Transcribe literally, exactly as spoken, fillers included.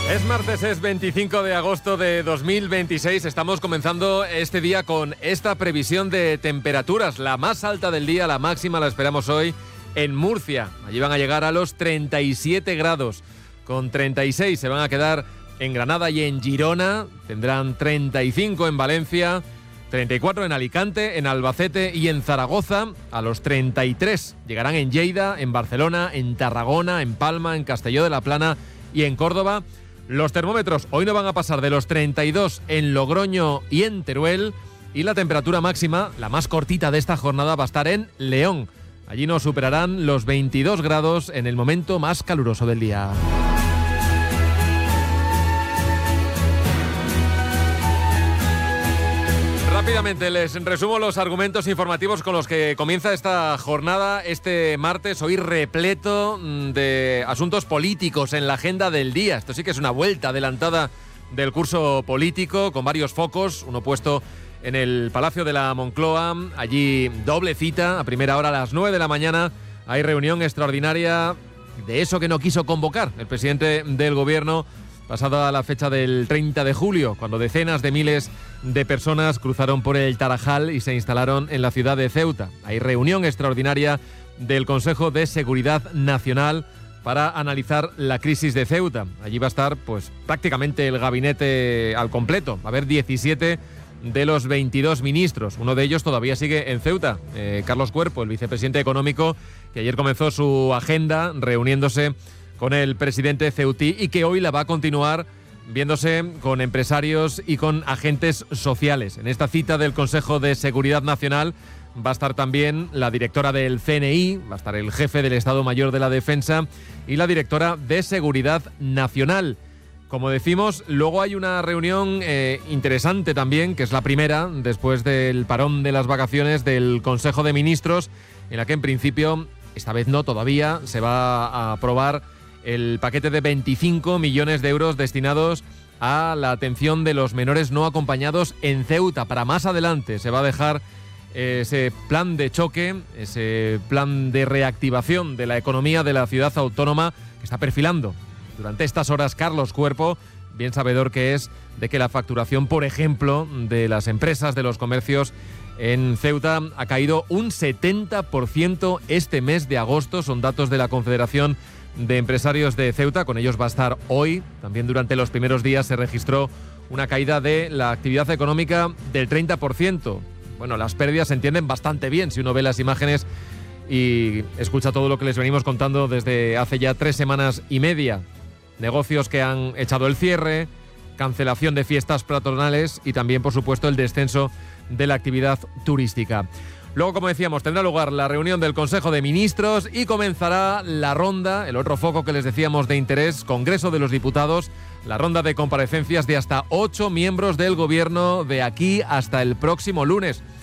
Es martes, es veinticinco de agosto de dos mil veintiséis. Estamos comenzando este día con esta previsión de temperaturas. La más alta del día, la máxima, la esperamos hoy en Murcia. Allí van a llegar a los treinta y siete grados. Con treinta y seis se van a quedar en Granada y en Girona. Tendrán treinta y cinco en Valencia, treinta y cuatro en Alicante, en Albacete y en Zaragoza. A los treinta y tres llegarán en Lleida, en Barcelona, en Tarragona, en Palma, en Castelló de la Plana y en Córdoba. Los termómetros hoy no van a pasar de los treinta y dos en Logroño y en Teruel, y la temperatura máxima, la más cortita de esta jornada, va a estar en León. Allí no superarán los veintidós grados en el momento más caluroso del día. Rápidamente les resumo los argumentos informativos con los que comienza esta jornada este martes, hoy repleto de asuntos políticos en la agenda del día. Esto sí que es una vuelta adelantada del curso político, con varios focos, uno puesto en el Palacio de la Moncloa. Allí doble cita, a primera hora a las nueve de la mañana hay reunión extraordinaria de eso que no quiso convocar el presidente del gobierno, pasada la fecha del treinta de julio, cuando decenas de miles de personas cruzaron por el Tarajal y se instalaron en la ciudad de Ceuta. Hay reunión extraordinaria del Consejo de Seguridad Nacional para analizar la crisis de Ceuta. Allí va a estar pues prácticamente el gabinete al completo. Va a haber diecisiete de los veintidós ministros. Uno de ellos todavía sigue en Ceuta, eh, Carlos Cuerpo, el vicepresidente económico, que ayer comenzó su agenda reuniéndose con el presidente ceutí y que hoy la va a continuar viéndose con empresarios y con agentes sociales. En esta cita del Consejo de Seguridad Nacional va a estar también la directora del C N I, va a estar el jefe del Estado Mayor de la Defensa y la directora de Seguridad Nacional. Como decimos, luego hay una reunión eh, interesante también, que es la primera después del parón de las vacaciones del Consejo de Ministros, en la que en principio, esta vez no todavía, se va a aprobar el paquete de veinticinco millones de euros destinados a la atención de los menores no acompañados en Ceuta. Para más adelante se va a dejar ese plan de choque, ese plan de reactivación de la economía de la ciudad autónoma que está perfilando durante estas horas Carlos Cuerpo, bien sabedor que es de que la facturación, por ejemplo, de las empresas, de los comercios en Ceuta ha caído un setenta por ciento este mes de agosto. Son datos de la Confederación de Empresarios de Ceuta. Con ellos va a estar hoy. También durante los primeros días se registró una caída de la actividad económica del treinta por ciento. Bueno, las pérdidas se entienden bastante bien si uno ve las imágenes y escucha todo lo que les venimos contando desde hace ya tres semanas y media. Negocios que han echado el cierre, cancelación de fiestas patronales y también, por supuesto, el descenso de la actividad turística. Luego, como decíamos, tendrá lugar la reunión del Consejo de Ministros y comenzará la ronda, el otro foco que les decíamos de interés, Congreso de los Diputados, la ronda de comparecencias de hasta ocho miembros del Gobierno de aquí hasta el próximo lunes.